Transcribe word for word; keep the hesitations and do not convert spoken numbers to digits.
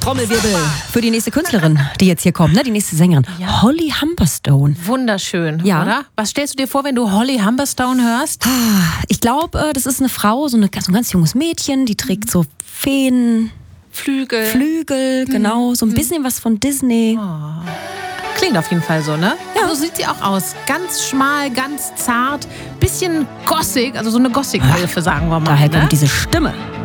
Trommelwirbel für die nächste Künstlerin, die jetzt hier kommt, ne? Die nächste Sängerin. Ja. Holly Humberstone. Wunderschön, Ja. oder? Was stellst du dir vor, wenn du Holly Humberstone hörst? Ich glaube, das ist eine Frau, so, eine, so ein ganz junges Mädchen, die trägt so Feen, Flügel. Flügel, genau, so ein bisschen was von Disney. Klingt auf jeden Fall so, ne? Ja. So sieht sie auch aus. Ganz schmal, ganz zart, bisschen Gothic, also so eine Gothic-Hilfe, sagen wir mal. Daher ne? kommt diese Stimme.